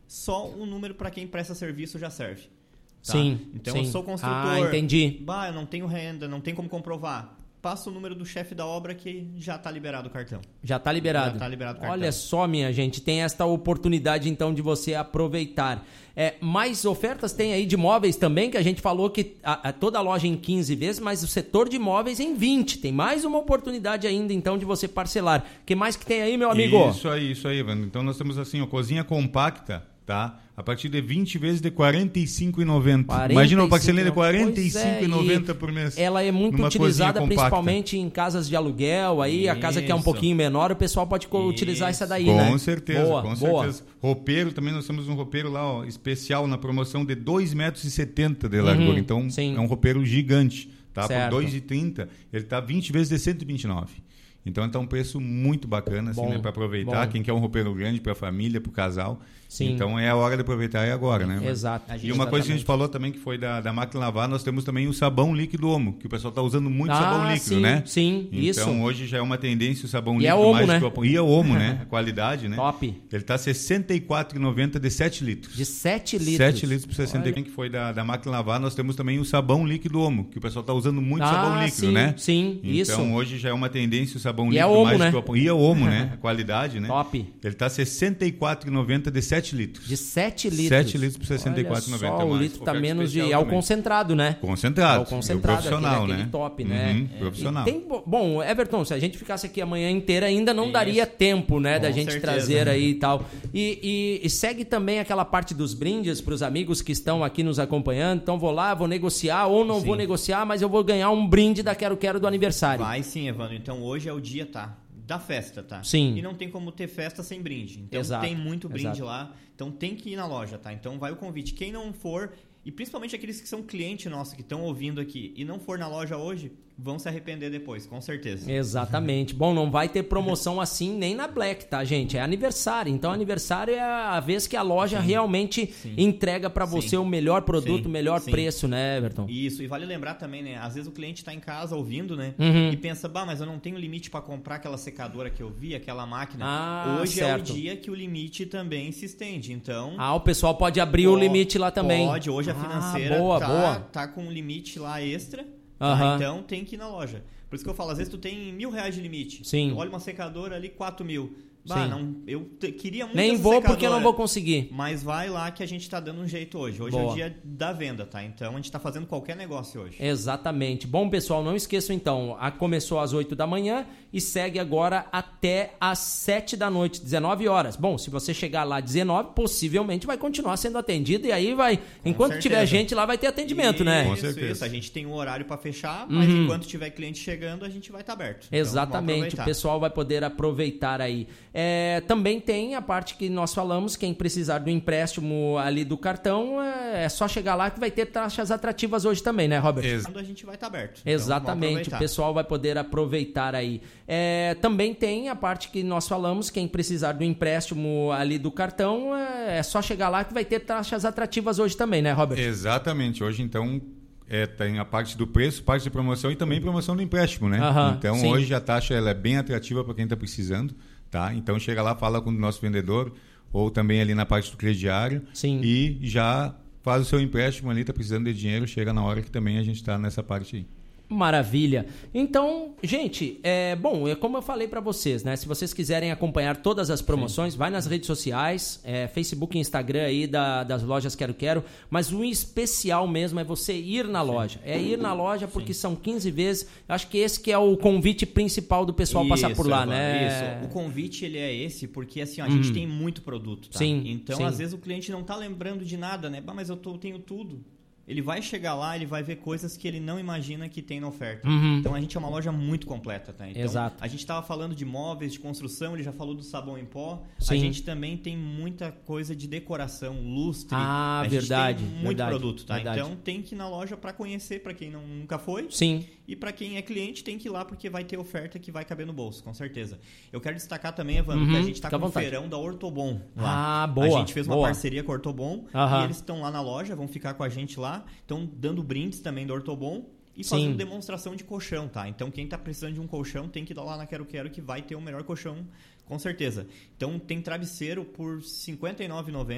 só um número para quem presta serviço já serve. Tá? Sim. Então sim. eu sou construtor. Entendi. Eu não tenho renda, não tem como comprovar. Passa o número do chefe da obra que já está liberado o cartão. Já está liberado. Já está liberado o cartão. Olha só, minha gente, tem esta oportunidade então de você aproveitar. Mais ofertas tem aí de móveis também, que a gente falou que toda a loja em 15 vezes, mas o setor de móveis em 20. Tem mais uma oportunidade ainda então de você parcelar. O que mais que tem aí, meu amigo? Isso aí, Evandro. Então nós temos assim, a cozinha compacta, tá? A partir de 20 vezes de R$ 45,90. Imagina uma parcelinha de R$ 45,90 por mês. Ela é muito utilizada principalmente em casas de aluguel, aí a casa que é um pouquinho menor, o pessoal pode utilizar essa daí, né? Com certeza, com certeza. Roupeiro, também nós temos um roupeiro lá, ó, especial na promoção de 2,70 m de largura. Então é um roupeiro gigante, tá? Certo. Por 2,30, ele tá 20 vezes de 129. Então está um preço muito bacana assim, né, para aproveitar. Quem quer um roupeiro grande para a família, para o casal. Sim. Então é a hora de aproveitar agora, né? Exato. E uma coisa que a gente falou também que foi da máquina lavar, nós temos também o sabão líquido Omo, que o pessoal está usando muito sabão líquido, né? Sim, então, isso. Então hoje já é uma tendência o sabão líquido. E é Omo, mais né? E é Omo, né? A qualidade, né? Top. Ele está R$ 64,90 de 7 litros. De 7 litros. 7 litros por 60. Que foi da máquina lavar, nós temos também o sabão líquido Omo, que o pessoal está usando muito sabão líquido, né? Sim, isso. Então hoje já é uma tendência o sabão e líquido. É Omo, né? E é Omo, né? A qualidade, né? Top. Ele está R$ 64,90 de 7 litros. De 7 litros. 7 litros por R$ 64,90. O litro está menos de... É o concentrado, né? Concentrado. É o concentrado, profissional, aquele né? top, né? Profissional. Bom, Everton, se a gente ficasse aqui a manhã inteira, ainda não daria tempo, né? Da gente trazer aí e tal. E segue também aquela parte dos brindes para os amigos que estão aqui nos acompanhando. Então vou lá, vou negociar ou não vou negociar, mas eu vou ganhar um brinde da Quero Quero do aniversário. Vai sim, Evandro. Então hoje é o dia, tá? Da festa, tá? Sim. E não tem como ter festa sem brinde. Então tem muito brinde lá. Então tem que ir na loja, tá? Então vai o convite. Quem não for, e principalmente aqueles que são clientes nossos, que estão ouvindo aqui e não for na loja hoje, vão se arrepender depois, com certeza. Exatamente. Bom, não vai ter promoção assim nem na Black, tá, gente? É aniversário. Então, aniversário é a vez que a loja realmente entrega para você o melhor produto, o melhor preço, né, Everton? Isso. E vale lembrar também, né? Às vezes o cliente tá em casa ouvindo, né? E pensa, mas eu não tenho limite para comprar aquela secadora que eu vi, aquela máquina. Hoje é o dia que o limite também se estende. Então... o pessoal pode abrir o limite lá também. Pode. Hoje a financeira tá com um limite lá extra. Então tem que ir na loja. Por isso que eu falo, às vezes tu tem R$1.000 de limite. Sim. Tu olha uma secadora ali, 4.000. Eu queria muito nem essa vou secadora, porque eu não vou conseguir. Mas vai lá que a gente tá dando um jeito hoje. Hoje é o dia da venda, tá? Então a gente tá fazendo qualquer negócio hoje. Exatamente. Bom, pessoal, não esqueçam então, começou às 8 da manhã e segue agora até às 7 da noite, 19 horas. Bom, se você chegar lá às 19, possivelmente vai continuar sendo atendido e aí vai, enquanto tiver gente lá, vai ter atendimento, né? Com certeza. Isso. A gente tem um horário para fechar, mas enquanto tiver cliente chegando, a gente vai estar aberto. Exatamente. Então, o pessoal vai poder aproveitar aí. Também tem a parte que nós falamos, quem precisar do empréstimo ali do cartão, é só chegar lá que vai ter taxas atrativas hoje também, né, Robert? A gente vai estar aberto. Exatamente, o pessoal vai poder aproveitar aí. Também tem a parte que nós falamos, quem precisar do empréstimo ali do cartão, é só chegar lá que vai ter taxas atrativas hoje também, né, Robert? Exatamente, hoje então... tem a parte do preço, parte de promoção e também promoção do empréstimo, né? Então hoje a taxa ela é bem atrativa para quem está precisando, tá? Então chega lá, fala com o nosso vendedor ou também ali na parte do crediário e já faz o seu empréstimo ali, está precisando de dinheiro, chega na hora que também a gente está nessa parte aí. Maravilha. Então, gente, como eu falei para vocês, né? Se vocês quiserem acompanhar todas as promoções, vai nas redes sociais, Facebook e Instagram aí das lojas Quero Quero, mas o especial mesmo é você ir na loja. É ir na loja porque são 15 vezes. Acho que esse que é o convite principal do pessoal passar por lá, né? Isso. O convite, ele é esse porque, assim, a gente tem muito produto, tá? Então, às vezes o cliente não tá lembrando de nada, né? Mas eu tenho tudo. Ele vai chegar lá, ele vai ver coisas que ele não imagina que tem na oferta. Então, a gente é uma loja muito completa, tá? Então, exato. A gente estava falando de móveis, de construção, ele já falou do sabão em pó. A gente também tem muita coisa de decoração, lustre. A gente tem muito produto, tá? Então, tem que ir na loja para conhecer, para quem nunca foi. E para quem é cliente, tem que ir lá porque vai ter oferta que vai caber no bolso, com certeza. Eu quero destacar também, Evandro, que a gente está com o feirão da Ortobon lá. Boa. A gente fez uma parceria com a Ortobon e eles estão lá na loja, vão ficar com a gente lá. Estão dando brindes também do Ortobon e fazendo demonstração de colchão, tá? Então, quem tá precisando de um colchão tem que ir lá na Quero Quero que vai ter o melhor colchão, com certeza. Então, tem travesseiro por R$ 59,90.